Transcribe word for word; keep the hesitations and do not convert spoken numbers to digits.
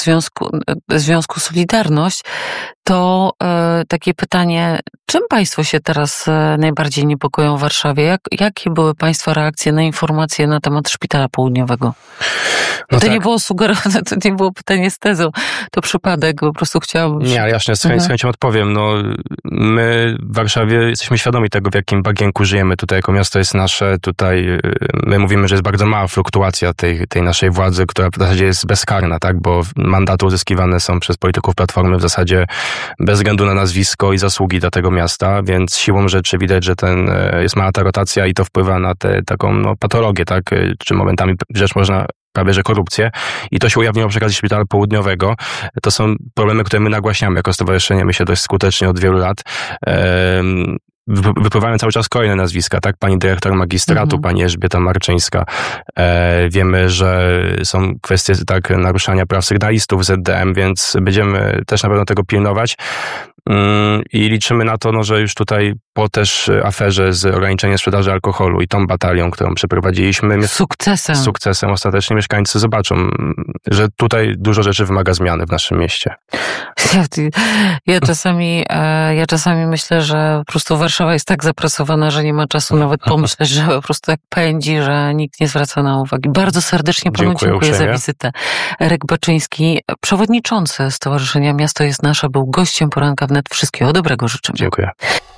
Związku, Związku Solidarność, to e, takie pytanie, czym państwo się teraz e, najbardziej niepokoją w Warszawie? Jak, jakie były państwa reakcje na informacje na temat Szpitala Południowego? No to tak. nie było sugerowane, to nie było pytanie z tezą, to przypadek, po prostu chciałam... Nie, ale jasne, z, chę- z chęcią odpowiem. No, my w Warszawie jesteśmy świadomi tego, w jakim bagienku żyjemy. Tutaj jako miasto jest nasze, tutaj my mówimy, że jest bardzo mała fluktuacja tej, tej naszej władzy, która w zasadzie jest bezkarna, tak, bo mandaty uzyskiwane są przez polityków Platformy w zasadzie bez względu na nazwisko i zasługi dla tego miasta, więc siłą rzeczy widać, że ten, jest mała ta rotacja i to wpływa na tę taką no, patologię, tak, czy momentami rzecz można prawie że korupcję. I to się ujawniło przy okazji Szpitala Południowego. To są problemy, które my nagłaśniamy jako stowarzyszenie, my się dość skutecznie od wielu lat. Ehm, Wypływają cały czas kolejne nazwiska, tak? Pani dyrektor magistratu, mhm. pani Elżbieta Marczyńska. E, wiemy, że są kwestie tak naruszania praw sygnalistów Z D M, więc będziemy też na pewno tego pilnować. Mm, I liczymy na to, no, że już tutaj po też aferze z ograniczeniem sprzedaży alkoholu i tą batalią, którą przeprowadziliśmy... Z sukcesem. Z sukcesem ostatecznie mieszkańcy zobaczą, że tutaj dużo rzeczy wymaga zmiany w naszym mieście. Ja, ja, czasami, ja czasami myślę, że po prostu Warszawa jest tak zapracowana, że nie ma czasu nawet pomyśleć, że po prostu jak pędzi, że nikt nie zwraca na uwagi. Bardzo serdecznie panu dziękuję, dziękuję za wizytę. Eryk Baczyński, przewodniczący Stowarzyszenia Miasto jest Nasze, był gościem Poranka Wnet. Wszystkiego dobrego życzymy. Dziękuję.